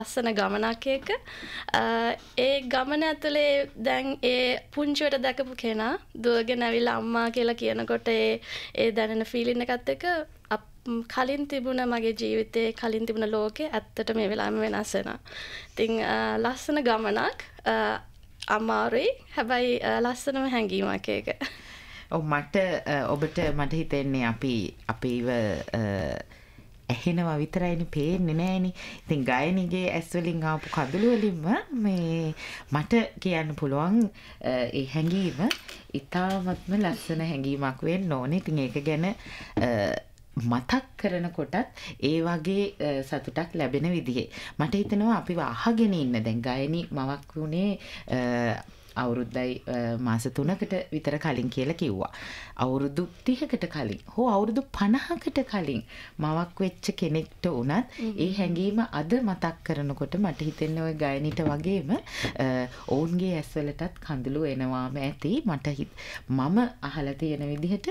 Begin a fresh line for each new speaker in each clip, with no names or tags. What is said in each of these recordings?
ලස්සන ගමනක් එක. ඒ ගමන ඇතුලේ දැන් ඒ පුංචිවට දැකපු කෙනා දුවගෙන ඇවිල්ලා අම්මා කියලා කියනකොට ඒ දැනෙන ෆීලින් එකත් එක්ක කලින් තිබුණ මගේ ජීවිතේ කලින් තිබුණ ලෝකේ ඇත්තට මේ වෙලාවෙම වෙනස් වෙනවා. ඉතින් ලස්සන ගමනක් අමාරුයි. හැබැයි ලස්සනම හැඟීමක් ඒක.
ඔව් ඔබට මට හිතෙන්නේ අපිව ඇහෙනවා විතරයිනේ පේන්නේ නෑනේ. ඉතින් ගායනීගේ ඇස් වලින් ආපු කඳුළු වලින්ම මේ මට කියන්න පුළුවන් ඒ හැඟීම ඉතාමත්ම ලස්සන හැඟීමක් වෙන්න ඕනේ. ඉතින් ඒක ගැන මතක් කරනකොටත් ඒ වගේ සතුටක් ලැබෙන විදිහේ මට හිතෙනවා අපිව අහගෙන ඉන්න දැන් ගායනී මවක් වුණේ අවුරුද්දයි මාස 3කට විතර කලින් කියලා කිව්වා. අවුරුදු 30කට කලින් හෝ අවුරුදු 50කට කලින් මවක් වෙච්ච කෙනෙක්ට උනත් ඒ හැඟීම අද මතක් කරනකොට මට හිතෙන්නේ ඔය ගායනීට වගේම ඔවුන්ගේ ඇස්වලටත් කඳුළු එනවාම ඇති. මම අහලා තියෙන විදිහට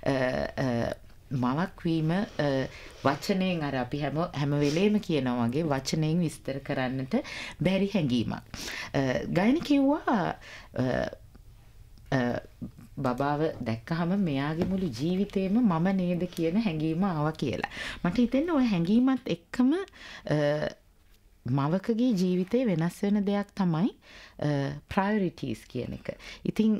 මවක් වීම වචනයෙන් අර අපි හැම වෙලේම කියනවා වගේ වචනයෙන් විස්තර කරන්නට බැරි හැඟීමක්. ගායනී කිව්වා බබාව දැක්කහම මෙයාගේ මුළු ජීවිතේම මම නේද කියන හැඟීම ආවා කියලා. මට හිතෙන්නේ ওই හැඟීමත් එක්කම මවකගේ ජීවිතේ වෙනස් වෙන දෙයක් තමයි ප්‍රයොරිටිස් කියන එක. ඉතින්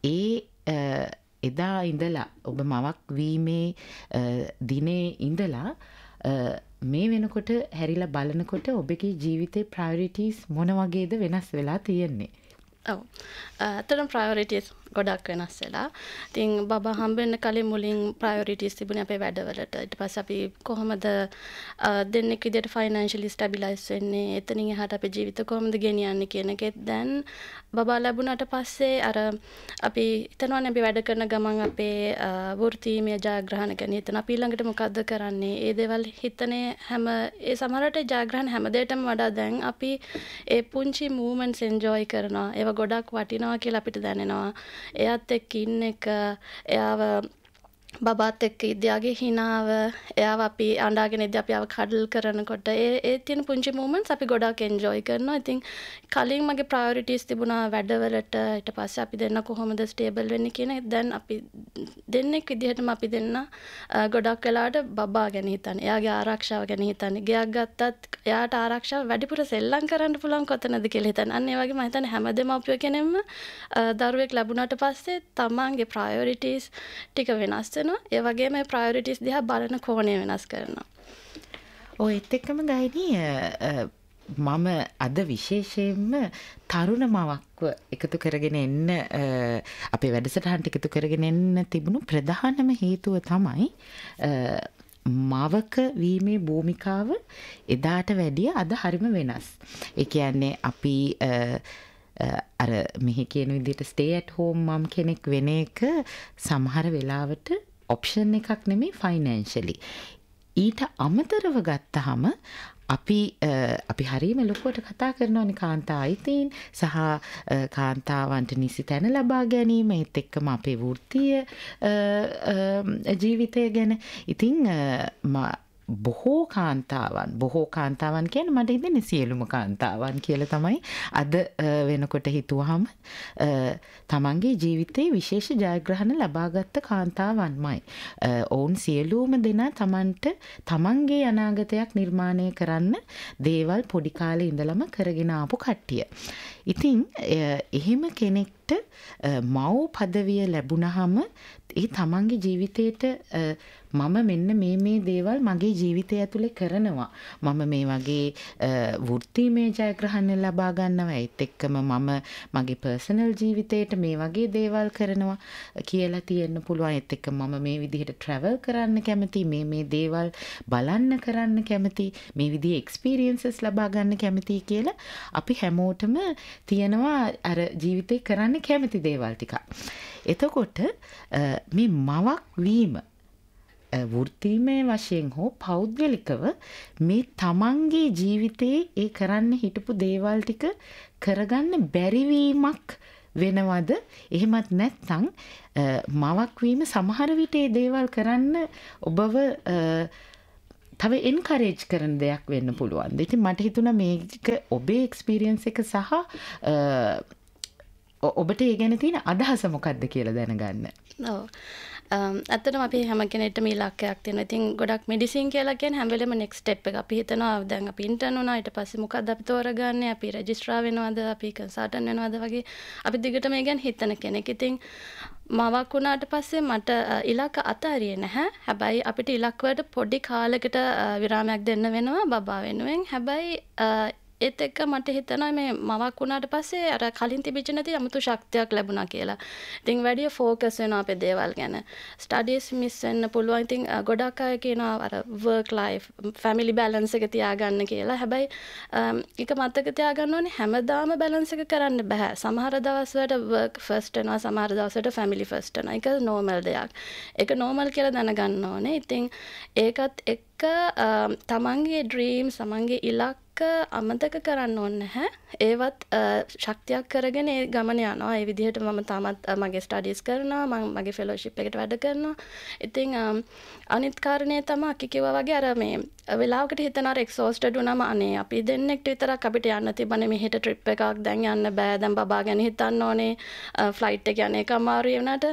එදා ඉඳලා ඔබ මවක් වීමේ දිනේ ඉඳලා මේ වෙනකොට හැරිලා බලනකොට ඔබගේ ජීවිතේ ප්‍රයොරිටිස් මොන වගේද වෙනස් වෙලා තියෙන්නේ?
ඔව්. අතරම ප්‍රයොරිටිස් ගොඩක් වෙනස් වෙලා. ඉතින් බබා හම්බෙන්න කලින් මුලින් ප්‍රයොරිටිස් තිබුණේ අපේ වැඩවලට. ඊට පස්සේ අපි කොහොමද දෙන්නෙක් විදියට ෆයිනෑන්ෂියලි ස්ටැබිලයිස් වෙන්නේ, එතනින් එහාට අපේ ජීවිත කොහොමද ගෙනියන්නේ කියන එකෙත් දැන් බබා ලැබුණාට පස්සේ අර අපි හිතනවානේ අපි වැඩ කරන ගමන් අපේ වෘත්තීමය ජයග්‍රහණ ගැන හිතන අපි ළඟට මොකද්ද කරන්නේ? ඒ දේවල් හිතනේ ඒ සමහරට ජයග්‍රහණ හැම දෙයකටම වඩා දැන් අපි ඒ පුංචි මූවමන්ට්ස් එන්ජොයි කරනවා. ඒවා ගොඩක් වටිනවා කියලා අපිට දැනෙනවා. එයාත් එක්ක ඉන්න එක, එයාව බබාත් එක්ක ඉදියාගේ හිනාව, එයාව අපි අඬාගෙන ඉදී අපි ආව කඩල් කරනකොට ඒ තියෙන පුංචි මොමන්ට්ස් අපි ගොඩක් එන්ජොයි කරනවා. ඉතින් කලින් මගේ ප්‍රයොරිටිස් තිබුණා වැඩවලට. ඊට පස්සේ අපි දෙන්න කොහොමද ස්ටේබල් වෙන්නේ කියන එක. දැන් අපි දෙන්නෙක් විදිහටම අපි දෙන්න ගොඩක් වෙලාවට බබා ගැන හිතන්නේ. එයාගේ ආරක්ෂාව ගැන හිතන්නේ. ගෙයක් ගත්තත් එයාට ආරක්ෂාව වැඩිපුර සෙල්ලම් කරන්න පුළුවන් කොතනද කියලා හිතන්නේ. අන්න ඒ වගේ මම හිතන්නේ හැම දෙමාපියෝ කෙනෙක්ම දරුවෙක් ලැබුණාට පස්සේ තමන්ගේ ප්‍රයොරිටිස් ටික වෙනස් වෙනවා. ඒ වගේම ප්‍රයොරිටිස් දිහා බලන කෝණය වෙනස් කරනවා.
ඒත් එක්කම ගායනී මම අද විශේෂයෙන්ම තරුණ මවක්ව එකතු කරගෙන එන්න අපේ වැඩසටහනට එකතු කරගෙන එන්න තිබුණු ප්‍රධානම හේතුව තමයි මවක වීමේ භූමිකාව එදාට වැඩිය අද හරිම වෙනස්. ඒ කියන්නේ අපි අර මෙහි කියන විදිහට stay at home mom කෙනෙක් වෙන එක සමහර වෙලාවට ඔප්ෂන් එකක් නෙමෙයි ෆයිනෑන්ෂලි. ඊට අමතරව ගත්තහම අපි හරීම ලොකුවට කතා කරනවානේ කාන්තා අයිතීන් සහ කාන්තාවන්ට නිසි තැන ලබා ගැනීම, ඒත් එක්කම අපේ වෘත්තීය ජීවිතය ගැන. ඉතින් බොහෝ කාන්තාවන් කියන්නේ මට හිතෙන්නේ සියලුම කාන්තාවන් කියලා තමයි අද වෙනකොට හිතුවාම තමන්ගේ ජීවිතේ විශේෂ ජයග්‍රහණ ලබාගත් කාන්තාවන්මයි. ඔවුන් සියලුම දෙනා තමන්ගේ අනාගතයක් නිර්මාණය කරන්න දේවල් පොඩි කාලේ ඉඳලම කරගෙන ආපු කට්ටිය. ඉතින් එහෙම කෙනෙක්ට මව් පදවිය ලැබුණහම ඒ තමන්ගේ ජීවිතේට මම මෙන්න මේ දේවල් මගේ ජීවිතය ඇතුලේ කරනවා. මම මේ වගේ වෘත්තීමය ජයග්‍රහණ ලබා ගන්නවා. ඒත් එක්කම මම මගේ පර්සනල් ජීවිතේට මේ වගේ දේවල් කරනවා කියලා තියෙන්න පුළුවන්. ඒත් එක්ක මම මේ විදිහට ට්‍රැවල් කරන්න කැමති, මේ දේවල් බලන්න කරන්න කැමති, මේ විදිහේ එක්ස්පීරියන්සස් ලබා ගන්න කැමති කියලා අපි හැමෝටම තියෙනවා අර ජීවිතේ කරන්න කැමති දේවල් ටික. එතකොට මේ මවක් වීම වෘත්තීමය වශයෙන් හෝ පෞද්ගලිකව මේ තමන්ගේ ජීවිතේ ඒ කරන්න හිටපු දේවල් ටික කරගන්න බැරිවීමක් වෙනවද? එහෙමත් නැත්නම් මවක් වීම සමහර විට ඒ දේවල් කරන්න ඔබව තව එන්කරේජ් කරන දෙයක් වෙන්න පුළුවන්. ඉතින් මට හිතුණා මේක ඔබේ එක්ස්පීරියන්ස් එක සහ ඔබට ඒ ගැන තියෙන අදහස මොකක්ද කියලා දැනගන්න.
ඔව්. ඇත්තටම අපි හැම කෙනෙක්ටම ඉලක්කයක් තියෙනවා. ඉතින් ගොඩක් මෙඩිසින් කියලා කියන්නේ හැම වෙලෙම නෙක්ස්ට් ස්ටෙප් එක. අපි හිතනවා දැන් අපි ඉන්ටර්න් වුණා ඊට පස්සේ මොකක්ද අපි තෝරගන්නේ? අපි රෙජිස්ට්‍රාර් වෙනවද? අපි කන්සල්ටන්ට් වෙනවද වගේ. අපි දිගටම ඒ ගැන හිතන කෙනෙක්. ඉතින් මවක් වුණාට පස්සේ මට ඉලක්ක අතාරියේ නැහැ. හැබැයි අපිට ඉලක්ක වලට පොඩි කාලයකට විරාමයක් දෙන්න වෙනවා බබා වෙනුවෙන්. හැබැයි ඒත් එක්ක මට හිතෙනවා මේ මවක් වුණාට පස්සේ අර කලින් තිබිච්ච නැති 아무තු ශක්තියක් ලැබුණා කියලා. ඉතින් වැඩි ෆෝකස් වෙනවා අපේ දේවල් ගැන. ස්ටඩීස් මිස් වෙන්න පුළුවන්. ඉතින් ගොඩක් අය කියනවා අර වර්ක් ලයිෆ් ෆැමිලි බැලන්ස් එක තියාගන්න කියලා. හැබැයි ඒක මතක තියාගන්න ඕනේ හැමදාම බැලන්ස් එක කරන්න බෑ. සමහර දවස් වලට වර්ක් ෆස්ට් වෙනවා, සමහර දවස් වලට ෆැමිලි ෆස්ට් වෙනවා. ඒක නෝමල් දෙයක්. ඒක නෝමල් කියලා දැනගන්න ඕනේ. ඉතින් ඒකත් එක්ක තමන්ගේ ඩ්‍රීම්ස්, තමන්ගේ ඉලක්ක අමතක කරන්න ඕනේ නැහැ. ඒවත් ශක්තියක් කරගෙන ඒ ගමන යනවා. ඒ විදිහට මම තාමත් මගේ ස්ටඩීස් කරනවා. මම මගේ ෆෙලෝෂිප් එකට වැඩ කරනවා. ඉතින් අනිත් කාරණේ තමයි අකි කිව්වා වගේ අර මේ වෙලාවකට හිතනවා එක්සෝස්ටඩ් වුණාම අනේ අපි දෙන්නෙක්ට විතරක් අපිට යන්න තිබ්බනේ මෙහෙට ට්‍රිප් එකක් දැන් යන්න බෑ. දැන් බබා ගැන හිතන්න ඕනේ. ෆ්ලයිට් එක යන එක අමාරුයි වුණාට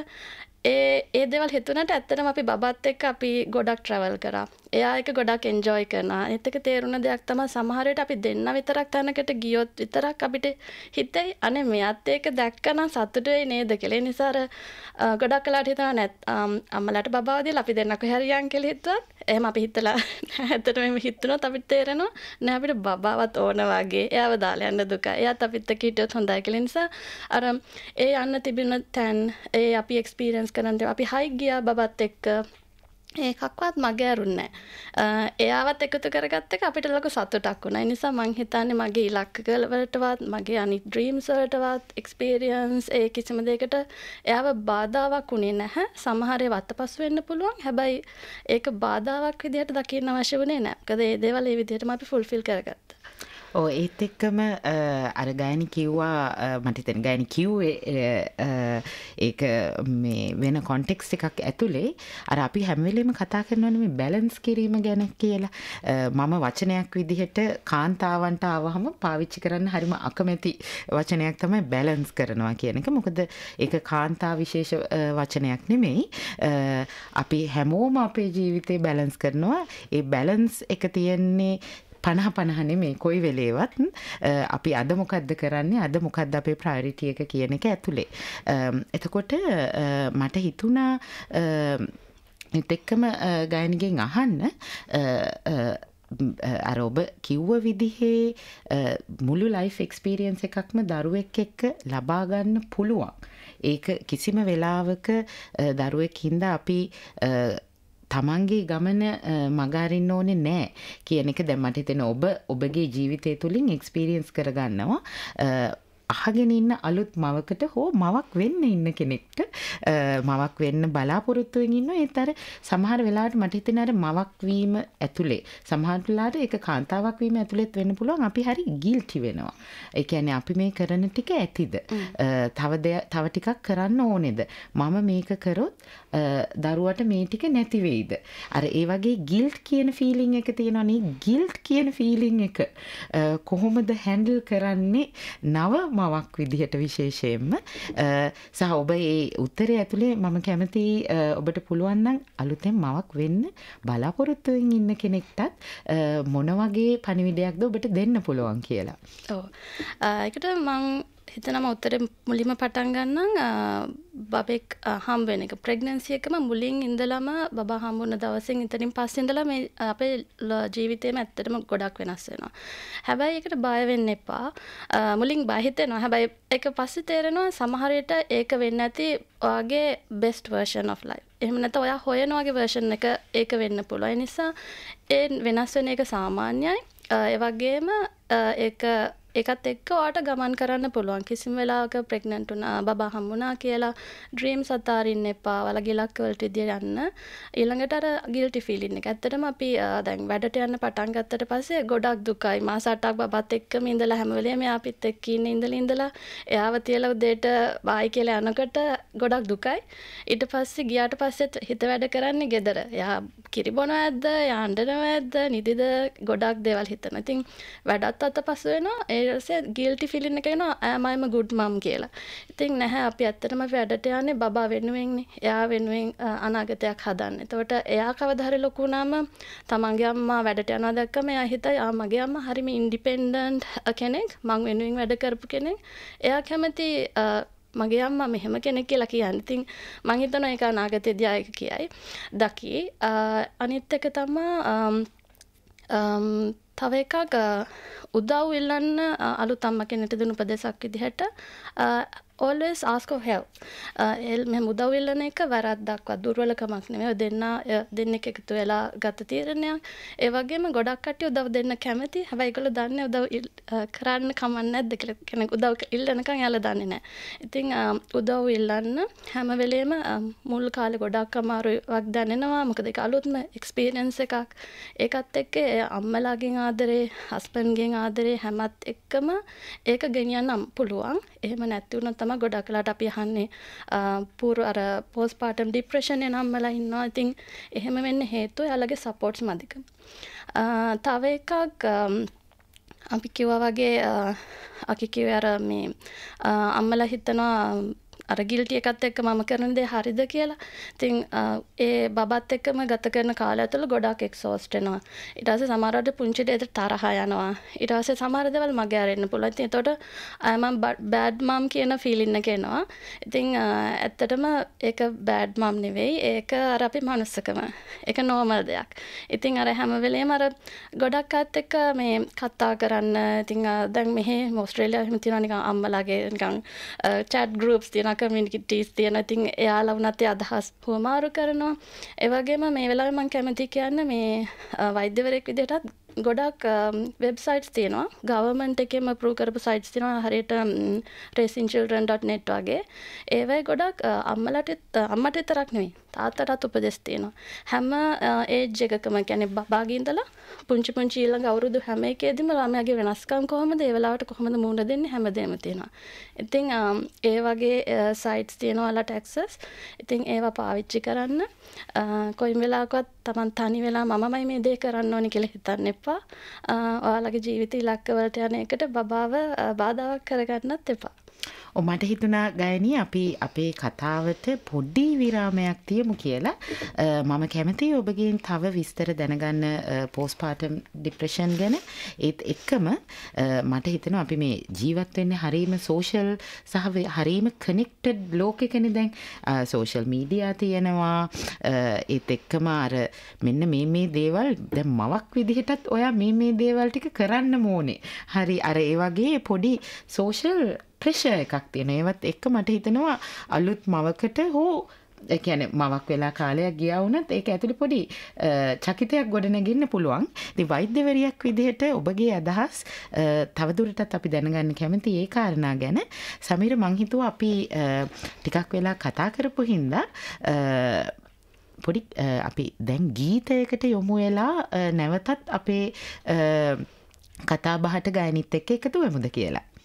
ඒ දේවල් හිතුණාට ඇත්තටම අපි බබත් එක්ක අපි ගොඩක් ට්‍රැවල් කරා. එයා එක ගොඩක් එන්ජොයි කරනවා. ඒත් එක තේරුණ දෙයක් තමයි සමහර වෙලට අපි දෙන්න විතරක් තැනකට ගියොත් විතරක් අපිට හිතෙයි අනේ මෙයාත් ඒක දැක්කනම් සතුටු වෙයි නේද කියලා. ඒ නිසා ගොඩක් කලාට හිතනවා අම්මලාට බබාව දීලා අපි දෙන්න කොහේ හරි යන් කියලා හිතුවත් එහෙම අපි හිතලා ඇත්තටම එහෙම හිතුනොත් අපිට තේරෙනවා නෑ අපිට බබාවත් ඕන වගේ. එයාව දාලා යන්න දුක. එයාත් අපිත් එක්ක හිටියොත් හොඳයි කියලා. නිසා අර ඒ යන්න තිබෙන තැන් ඒ අපි එක්ස්පීරියන්ස් කරන දේ අපි හයික් ගියා බබත් එක්ක ඒකක්වත් මගේ අරුන්නේ නැහැ. එයාවත් එකතු කරගත්ත එක අපිට ලොකු සතුටක් වුණා. ඒ නිසා මං හිතන්නේ මගේ ඉලක්ක වලටවත් මගේ අනිත් ඩ්‍රීම්ස් වලටවත් එක්ස්පීරියන්ස් ඒ කිසිම දෙයකට එයාව බාධාවක් උනේ නැහැ. සමහර ඒවා අතපසු වෙන්න පුළුවන්. හැබැයි ඒක බාධාවක් විදිහට දකින්න අවශ්‍ය වුණේ නැහැ. මොකද මේ දේවල් ඒ විදිහටම අපි ෆුල්ෆිල් කරගත්තා.
ඒත් එක්කම අර ගායනි කිව්වා මට හිතෙන ගායනි කිව්වේ ඒක මේ වෙන කොන්ටෙක්ස්ට් එකක් ඇතුලේ අර අපි හැම වෙලෙම කතා කරනවානේ මේ බැලන්ස් කිරීම ගැන කියලා. මම වචනයක් විදිහට කාන්තාවන්ට ආවහම පාවිච්චි කරන්න හරිම අකමැති වචනයක් තමයි බැලන්ස් කරනවා කියන එක. මොකද ඒක කාන්තා විශේෂ වචනයක් නෙමෙයි. අපි හැමෝම අපේ ජීවිතේ බැලන්ස් කරනවා. ඒ බැලන්ස් එක තියෙන්නේ 50 නෙමෙයි කොයි වෙලේවත් අපි අද මොකද්ද කරන්නේ අද මොකද්ද අපේ ප්‍රයොරිටි එක කියන එක ඇතුලේ. එතකොට මට හිතුණා ඒත් එක්කම ගායනගෙන් අහන්න අර ඔබ කිව්ව විදිහේ මුළු ලයිෆ් එක්ස්පීරියන්ස් එකක්ම දරුවෙක් එක්ක ලබා ගන්න පුළුවන්. ඒක කිසිම වෙලාවක දරුවෙක් හින්දා අපි තමන්ගේ ගමන මගහරින්න ඕනේ නෑ කියන එක දැන් මට හිතෙන ඔබගේ ජීවිතය තුළින් එක්ස්පීරියන්ස් කරගන්නවා. අහගෙන ඉන්න අලුත් මවකට හෝ මවක් වෙන්න ඉන්න කෙනෙක්ට මවක් වෙන්න බලාපොරොත්තුවෙන් ඉන්නවා. ඒත් අර සමහර වෙලාවට මට හිතෙන අර මවක් වීම ඇතුලේ සමහර වෙලාවට ඒක කාන්තාවක් වීම ඇතුලෙත් වෙන්න පුළුවන්. අපි හරි ගිල්ටි වෙනවා. ඒ කියන්නේ අපි මේ කරන ටික ඇතිද? තව ටිකක් කරන්න ඕනේද? මම මේක කරොත් දරුවට මේ ටික නැති වෙයිද? අර ඒ වගේ ගිල්ට් කියන ෆීලිං එක තියෙනවනේ. ගිල්ට් කියන ෆීලිං එක කොහොමද හැන්ඩල් කරන්නේ නව මවක් විදිහට විශේෂයෙන්ම සහ ඔබ ඒ උත්තරය ඇතුලේ මම කැමති ඔබට පුළුවන් නම් අලුතෙන් මවක් වෙන්න බලාපොරොත්තුවෙන් ඉන්න කෙනෙක්ටත් මොන වගේ පණිවිඩයක්ද ඔබට දෙන්න පුළුවන් කියලා.
ඔව්. ඒකට මම හිතනම උත්තරේ මුලින්ම පටන් ගන්නම් බබෙක් හම් වෙන එක. ප්‍රෙග්නන්සි එකම මුලින් ඉඳලම බබා හම්බුන දවසෙන් ඉතින් පස්සේ ඉඳලා මේ අපේ ජීවිතේම ඇත්තටම ගොඩක් වෙනස් වෙනවා. හැබැයි ඒකට බය වෙන්න එපා. මුලින් බය හිතෙනවා. හැබැයි ඒක පස්සේ තේරෙනවා සමහර විට ඒක වෙන්නේ නැති ඔයාගේ best version of life. එහෙම නැත්නම් ඔයා හොයන වගේ version එක ඒක වෙන්න පුළුවන්. ඒ නිසා ඒ වෙනස් වෙන එක සාමාන්‍යයි. ඒ වගේම ඒක ඒකත් එක්ක ඔයාට ගමන් කරන්න පුළුවන්. කිසිම වෙලාවක ප්‍රෙග්නන්ට් වුණා, බබා හම්බුණා කියලා ඩ්‍රීම්ස් අතාරින්න එපා. ඔයාලගේ ඉලක්ක වලට ඉදිරියට යන්න. ඊළඟට අර ගිල්ටි ෆීලින් එක. ඇත්තටම අපි දැන් වැඩට යන්න පටන් ගත්තට පස්සේ ගොඩක් දුකයි. මාස 8ක් බබත් එක්කම ඉඳලා හැම වෙලේම එයාපිත් එක්ක ඉඳලා එයාව තියලා උදේට බායි කියලා යනකොට ගොඩක් දුකයි. ඊට පස්සේ ගියාට පස්සෙත් හිත වැඩ කරන්නේ ගෙදර. එයා කිරි බොනවා ඇද්ද, එයා අඬනවා ඇද්ද, නිදිද ගොඩක් දේවල් හිතනවා. ඉතින් වැඩත් අතපසු වෙනවා. ඊට පස්සේ ගිල්ටි ෆීලින් එක එනවා. I'm a good mom කියලා. ඉතින් නැහැ අපි ඇත්තටම වැඩට යන්නේ බබා වෙනුවෙන්නේ. එයා වෙනුවෙන් අනාගතයක් හදන්න. එතකොට එයා කවදා හරි ලොකු වුණාම තමන්ගේ අම්මා වැඩට යනවා දැක්කම එයා හිතයි මගේ අම්මා හරිම ඉන්ඩිපෙන්ඩන්ට් කෙනෙක්. මං වෙනුවෙන් වැඩ කරපු කෙනෙක්. එයා කැමති මගේ අම්මා මෙහෙම කෙනෙක් කියලා කියන්නේ. ඉතින් මං හිතනවා ඒක අනාගතයේදී ආයෙක කියයි. දකි. අනිත් එක තමයි තව එකක් උදව් ඉල්ලන්න අලුත් අම්මා කෙනෙක්ට දුන්න උපදේශක් විදිහට always ask for help. මෙහෙම උදව් ඉල්ලන එක වැරද්දක්වත් දුර්වලකමක් නෙමෙයි. දෙන්නෙක් එකතු වෙලා ගත තීරණයක්. ඒ වගේම ගොඩක් කට්ටිය උදව් දෙන්න කැමති. හැබැයි ඒගොල්ලෝ දන්නේ උදව් කරන්න කමක් නැද්ද කියලා. කෙනෙක් උදව් ඉල්ලනකම් එයාලා දන්නේ නැහැ. ඉතින් උදව් ඉල්ලන්න හැම වෙලේම මුල් කාලේ ගොඩක් අමාරුයි වක් දැනෙනවා. මොකද ඒක අලුත්ම එක්ස්පීරියන්ස් එකක්. ඒකත් එක්ක අම්මලාගෙන් ආදරේ, හස්බන්ඩ්ගෙන් ආදරේ හැමත් එක්කම ඒක ගෙනියන්න පුළුවන්. එහෙම නැති වුණොත් තමයි ගොඩක් වෙලාට අපි අහන්නේ පෝස්ට්පාර්ටම් ડિප්‍රෙෂන් එන අම්මලා ඉන්නවා. ඉතින් එහෙම වෙන්න හේතුව එයාලගේ සපෝට්ස් මදිකම. තව එකක් අපි කිව්වා වගේ අපි කිව්වේ අර මේ අම්මලා හිතනවා අර ගිල්ටි එකත් එක්ක මම කරන දේ හරිද කියලා. ඉතින් ඒ බබත් එක්කම ගත කරන කාලය තුළ ගොඩක් එක්සෝස්ට් වෙනවා. ඊට පස්සේ සමහරවිට පුංචි දෙයට තරහ යනවා. ඊට පස්සේ සමහර දේවල් මගේ අරින්න පුළුවන්. ඉතින් එතකොට මම බෑඩ් මම් කියන ෆීලින් එක එනවා. ඉතින් ඇත්තටම ඒක බෑඩ් මම් නෙවෙයි. ඒක අර අපේ මනුස්සකම. ඒක නෝමල් දෙයක්. ඉතින් අර හැම වෙලේම අර ගොඩක් අයත් එක්ක මේ කතා කරන්න. ඉතින් දැන් මෙහි ඕස්ට්‍රේලියාවේ එහෙම තියෙනවා නිකන් අම්මලාගේ නිකන් chat groups තියෙනවා. කමියුනිටිස් තියෙන. ඉතින් එයාලා වුණත් ඒ අදහස් හුවමාරු කරනවා. ඒ වගේම මේ වෙලාවේ මම කැමති කියන්නේ මේ වෛද්‍යවරයෙක් විදිහටත් ගොඩක් වෙබ්සයිට්ස් තියෙනවා. ගවර්න්මන්ට් එකෙම අප්‍රූව් කරපු සයිට්ස් තියෙනවා. හරියට racingchildren.net වගේ. ඒවයි ගොඩක් අම්මට විතරක් නෙවෙයි තාත්තටත් උපදෙස් තියෙනවා. හැම ඒජ් එකකම කියන්නේ බබාගේ ඉඳලා පුංචි ඊළඟ අවුරුදු හැම එකේදීම ළමයාගේ වෙනස්කම් කොහොමද, ඒ වෙලාවට කොහොමද මුහුණ දෙන්නේ හැමදේම තියෙනවා. ඉතින් ඒ වගේ සයිට්ස් තියෙනවා ඔයාලට ඇක්සස්. ඉතින් ඒවා පාවිච්චි කරන්න. කොයිම වෙලාවකවත් Taman තනි වෙලා මමමයි මේ දේ කරන්න ඕනි කියලා හිතන්න එපා. ඔයාලගේ ජීවිත ඉලක්ක වලට යන එකට බබාව බාධාවක් කරගන්නත් එපා.
මට හිතුණා ගයනී අපි අපේ කතාවට පොඩි විරාමයක් තියමු කියලා. මම කැමතියි ඔබගෙන් තව විස්තර දැනගන්න පෝස්ට්පාර්ටම් ડિප්‍රෙෂන් ගැන. ඒත් එක්කම මට හිතෙනවා අපි මේ ජීවත් වෙන්නේ හරීම සෝෂල් සහ හරීම කනෙක්ටඩ් ලෝකෙකනේ දැන්. සෝෂල් මීඩියා තියෙනවා. ඒත් එක්කම අර මෙන්න මේ දේවල් දැන් මවක් විදිහටත් ඔයා මේ දේවල් ටික කරන්න ඕනේ. හරි අර ඒ වගේ පොඩි සෝෂල් ප්‍රෙෂර් එකක් තියෙන. ඒවත් එක්ක මට හිතෙනවා අලුත් මවකට හෝ ඒ කියන්නේ මවක් වෙලා කාලයක් ගියා වුණත් ඒක ඇතුලේ පොඩි චකිතයක් ගොඩනගෙන්න පුළුවන්. ඉතින් වෛද්‍යවරියක් විදිහට ඔබගේ අදහස් තවදුරටත් අපි දැනගන්න කැමති ඒ කාරණා ගැන. සමීර මං හිතුවා අපි ටිකක් වෙලා කතා කරපු හින්දා පොඩි අපි දැන් ගීතයකට යොමු වෙලා නැවතත් අපේ කතා බහට ගායනිත් එක්ක එකතු වෙමුද කියලා.